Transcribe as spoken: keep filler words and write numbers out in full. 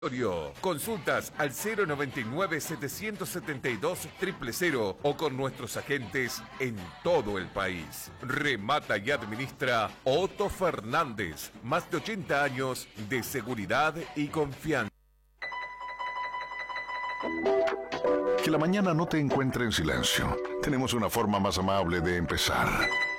Consultas al cero noventa y nueve, setecientos setenta y dos, cero cero cero o con nuestros agentes en todo el país. Remata y administra Otto Fernández. Más de ochenta años de seguridad y confianza. Que la mañana no te encuentre en silencio. Tenemos una forma más amable de empezar.